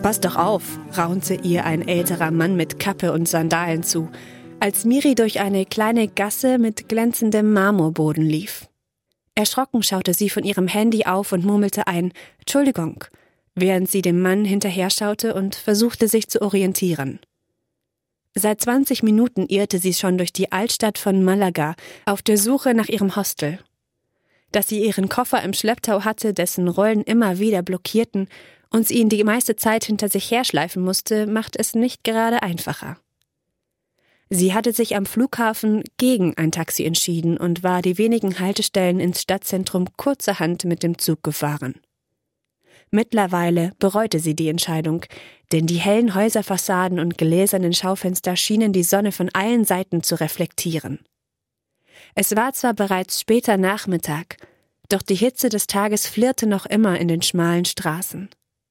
Pass doch auf, raunte ihr ein älterer Mann mit Kappe und Sandalen zu, als Miri durch eine kleine Gasse mit glänzendem Marmorboden lief. Erschrocken schaute sie von ihrem Handy auf und murmelte ein »Entschuldigung«, während sie dem Mann hinterher schaute und versuchte, sich zu orientieren. Seit 20 Minuten irrte sie schon durch die Altstadt von Malaga auf der Suche nach ihrem Hostel. Dass sie ihren Koffer im Schlepptau hatte, dessen Rollen immer wieder blockierten und sie ihn die meiste Zeit hinter sich herschleifen musste, macht es nicht gerade einfacher. Sie hatte sich am Flughafen gegen ein Taxi entschieden und war die wenigen Haltestellen ins Stadtzentrum kurzerhand mit dem Zug gefahren. Mittlerweile bereute sie die Entscheidung, denn die hellen Häuserfassaden und gläsernen Schaufenster schienen die Sonne von allen Seiten zu reflektieren. Es war zwar bereits später Nachmittag, doch die Hitze des Tages flirrte noch immer in den schmalen Straßen.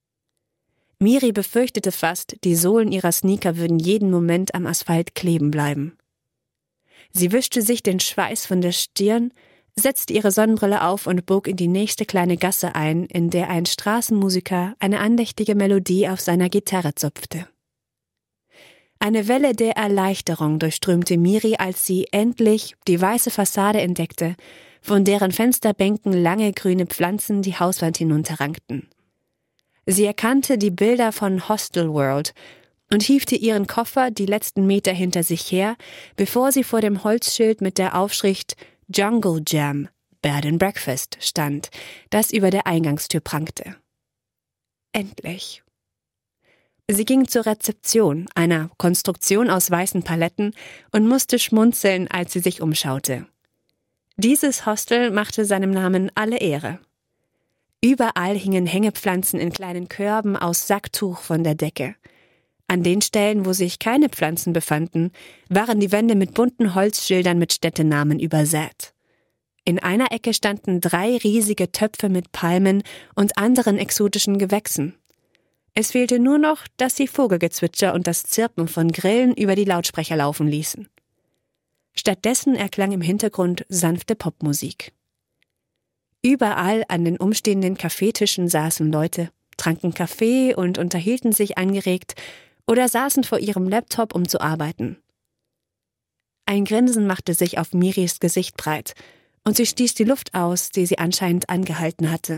Miri befürchtete fast, die Sohlen ihrer Sneaker würden jeden Moment am Asphalt kleben bleiben. Sie wischte sich den Schweiß von der Stirn, setzte ihre Sonnenbrille auf und bog in die nächste kleine Gasse ein, in der ein Straßenmusiker eine andächtige Melodie auf seiner Gitarre zupfte. Eine Welle der Erleichterung durchströmte Miri, als sie endlich die weiße Fassade entdeckte, von deren Fensterbänken lange grüne Pflanzen die Hauswand hinunterrankten. Sie erkannte die Bilder von Hostel World und hiefte ihren Koffer die letzten Meter hinter sich her, bevor sie vor dem Holzschild mit der Aufschrift Jungle Jam, Bed and Breakfast stand, das über der Eingangstür prangte. Endlich. Sie ging zur Rezeption, einer Konstruktion aus weißen Paletten, und musste schmunzeln, als sie sich umschaute. Dieses Hostel machte seinem Namen alle Ehre. Überall hingen Hängepflanzen in kleinen Körben aus Sacktuch von der Decke. An den Stellen, wo sich keine Pflanzen befanden, waren die Wände mit bunten Holzschildern mit Städtenamen übersät. In einer Ecke standen 3 riesige Töpfe mit Palmen und anderen exotischen Gewächsen. Es fehlte nur noch, dass sie Vogelgezwitscher und das Zirpen von Grillen über die Lautsprecher laufen ließen. Stattdessen erklang im Hintergrund sanfte Popmusik. Überall an den umstehenden Kaffeetischen saßen Leute, tranken Kaffee und unterhielten sich angeregt oder saßen vor ihrem Laptop, um zu arbeiten. Ein Grinsen machte sich auf Miris Gesicht breit, und sie stieß die Luft aus, die sie anscheinend angehalten hatte.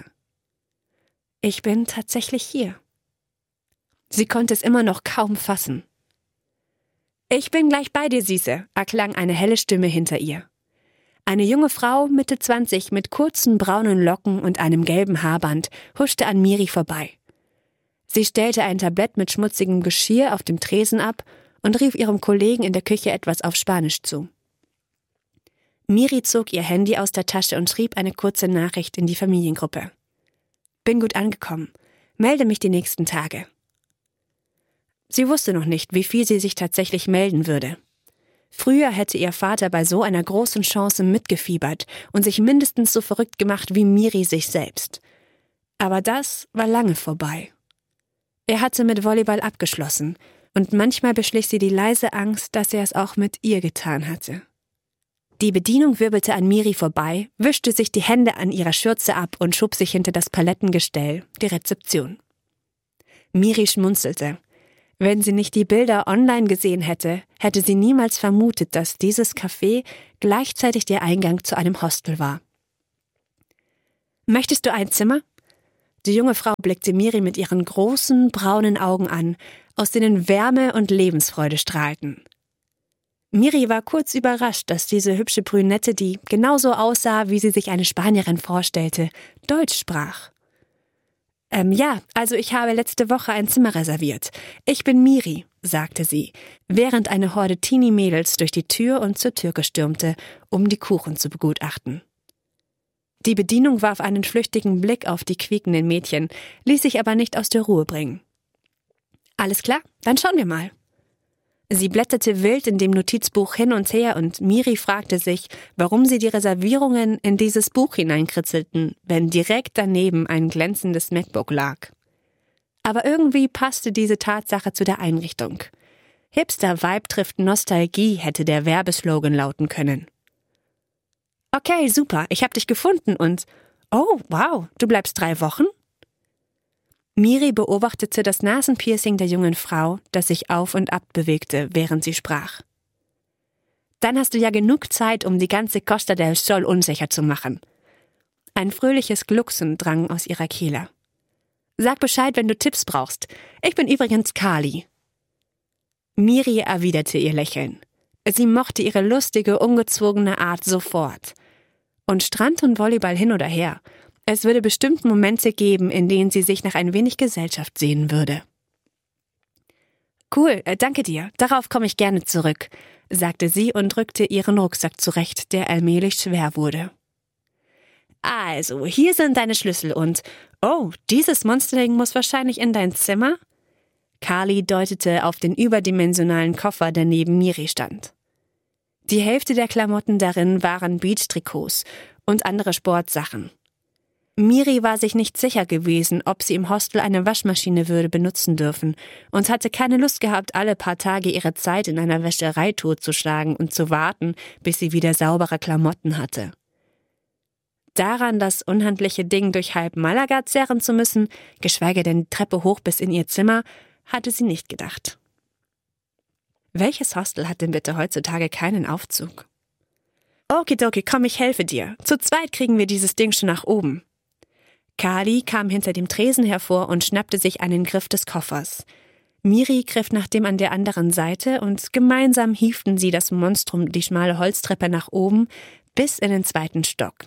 Ich bin tatsächlich hier. Sie konnte es immer noch kaum fassen. »Ich bin gleich bei dir, Süße«, erklang eine helle Stimme hinter ihr. Eine junge Frau, Mitte 20, mit kurzen braunen Locken und einem gelben Haarband, huschte an Miri vorbei. Sie stellte ein Tablett mit schmutzigem Geschirr auf dem Tresen ab und rief ihrem Kollegen in der Küche etwas auf Spanisch zu. Miri zog ihr Handy aus der Tasche und schrieb eine kurze Nachricht in die Familiengruppe. »Bin gut angekommen. Melde mich die nächsten Tage.« Sie wusste noch nicht, wie viel sie sich tatsächlich melden würde. Früher hätte ihr Vater bei so einer großen Chance mitgefiebert und sich mindestens so verrückt gemacht wie Miri sich selbst. Aber das war lange vorbei. Er hatte mit Volleyball abgeschlossen und manchmal beschlich sie die leise Angst, dass er es auch mit ihr getan hatte. Die Bedienung wirbelte an Miri vorbei, wischte sich die Hände an ihrer Schürze ab und schob sich hinter das Palettengestell, die Rezeption. Miri schmunzelte. Wenn sie nicht die Bilder online gesehen hätte, hätte sie niemals vermutet, dass dieses Café gleichzeitig der Eingang zu einem Hostel war. »Möchtest du ein Zimmer?« Die junge Frau blickte Miri mit ihren großen, braunen Augen an, aus denen Wärme und Lebensfreude strahlten. Miri war kurz überrascht, dass diese hübsche Brünette, die genauso aussah, wie sie sich eine Spanierin vorstellte, Deutsch sprach. Ja, also ich habe letzte Woche ein Zimmer reserviert. Ich bin Miri«, sagte sie, während eine Horde Teenie-Mädels durch die Tür und zur Türke stürmte, um die Kuchen zu begutachten. Die Bedienung warf einen flüchtigen Blick auf die quiekenden Mädchen, ließ sich aber nicht aus der Ruhe bringen. »Alles klar, dann schauen wir mal.« Sie blätterte wild in dem Notizbuch hin und her und Miri fragte sich, warum sie die Reservierungen in dieses Buch hineinkritzelten, wenn direkt daneben ein glänzendes MacBook lag. Aber irgendwie passte diese Tatsache zu der Einrichtung. Hipster-Vibe trifft Nostalgie, hätte der Werbeslogan lauten können. »Okay, super, ich hab dich gefunden und... Oh, wow, du bleibst 3 Wochen?« Miri beobachtete das Nasenpiercing der jungen Frau, das sich auf und ab bewegte, während sie sprach. »Dann hast du ja genug Zeit, um die ganze Costa del Sol unsicher zu machen.« Ein fröhliches Glucksen drang aus ihrer Kehle. »Sag Bescheid, wenn du Tipps brauchst. Ich bin übrigens Kali.« Miri erwiderte ihr Lächeln. Sie mochte ihre lustige, ungezwungene Art sofort. Und Strand und Volleyball hin oder her. Es würde bestimmt Momente geben, in denen sie sich nach ein wenig Gesellschaft sehnen würde. »Cool, danke dir. Darauf komme ich gerne zurück«, sagte sie und rückte ihren Rucksack zurecht, der allmählich schwer wurde. »Also, hier sind deine Schlüssel und... Oh, dieses Monsterding muss wahrscheinlich in dein Zimmer?« Kali deutete auf den überdimensionalen Koffer, der neben Miri stand. Die Hälfte der Klamotten darin waren Beach-Trikots und andere Sportsachen. Miri war sich nicht sicher gewesen, ob sie im Hostel eine Waschmaschine würde benutzen dürfen und hatte keine Lust gehabt, alle paar Tage ihre Zeit in einer Wäscherei totzuschlagen und zu warten, bis sie wieder saubere Klamotten hatte. Daran, das unhandliche Ding durch halb Malaga zerren zu müssen, geschweige denn die Treppe hoch bis in ihr Zimmer, hatte sie nicht gedacht. Welches Hostel hat denn bitte heutzutage keinen Aufzug? Okidoki, komm, ich helfe dir. Zu zweit kriegen wir dieses Ding schon nach oben. Kali kam hinter dem Tresen hervor und schnappte sich einen Griff des Koffers. Miri griff nach dem an der anderen Seite und gemeinsam hieften sie das Monstrum die schmale Holztreppe nach oben bis in den 2. Stock.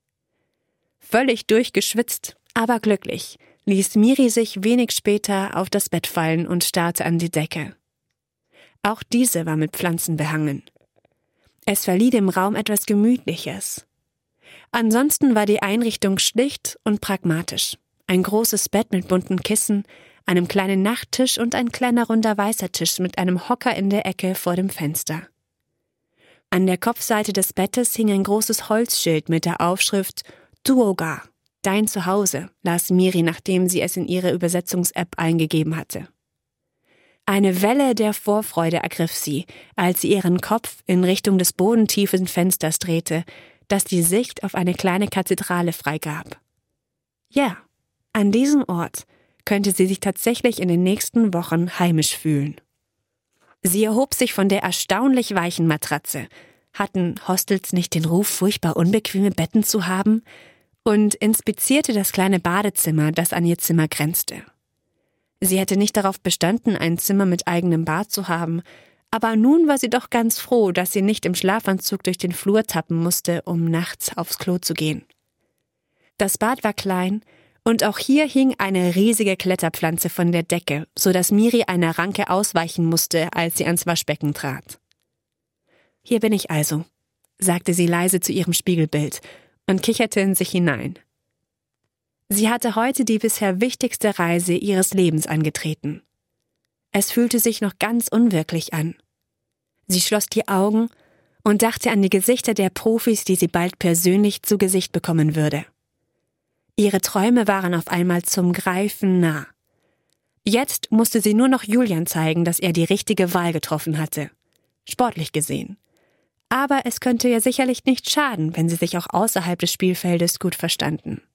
Völlig durchgeschwitzt, aber glücklich, ließ Miri sich wenig später auf das Bett fallen und starrte an die Decke. Auch diese war mit Pflanzen behangen. Es verlieh dem Raum etwas Gemütliches. Ansonsten war die Einrichtung schlicht und pragmatisch. Ein großes Bett mit bunten Kissen, einem kleinen Nachttisch und ein kleiner runder weißer Tisch mit einem Hocker in der Ecke vor dem Fenster. An der Kopfseite des Bettes hing ein großes Holzschild mit der Aufschrift »Tuoga«, »Dein Zuhause«, las Miri, nachdem sie es in ihre Übersetzungs-App eingegeben hatte. Eine Welle der Vorfreude ergriff sie, als sie ihren Kopf in Richtung des bodentiefen Fensters drehte, das die Sicht auf eine kleine Kathedrale freigab. Ja, an diesem Ort könnte sie sich tatsächlich in den nächsten Wochen heimisch fühlen. Sie erhob sich von der erstaunlich weichen Matratze. Hatten Hostels nicht den Ruf, furchtbar unbequeme Betten zu haben? Und inspizierte das kleine Badezimmer, das an ihr Zimmer grenzte. Sie hätte nicht darauf bestanden, ein Zimmer mit eigenem Bad zu haben, aber nun war sie doch ganz froh, dass sie nicht im Schlafanzug durch den Flur tappen musste, um nachts aufs Klo zu gehen. Das Bad war klein und auch hier hing eine riesige Kletterpflanze von der Decke, so dass Miri einer Ranke ausweichen musste, als sie ans Waschbecken trat. »Hier bin ich also«, sagte sie leise zu ihrem Spiegelbild und kicherte in sich hinein. Sie hatte heute die bisher wichtigste Reise ihres Lebens angetreten. Es fühlte sich noch ganz unwirklich an. Sie schloss die Augen und dachte an die Gesichter der Profis, die sie bald persönlich zu Gesicht bekommen würde. Ihre Träume waren auf einmal zum Greifen nah. Jetzt musste sie nur noch Julian zeigen, dass er die richtige Wahl getroffen hatte. Sportlich gesehen. Aber es könnte ja sicherlich nicht schaden, wenn sie sich auch außerhalb des Spielfeldes gut verstanden.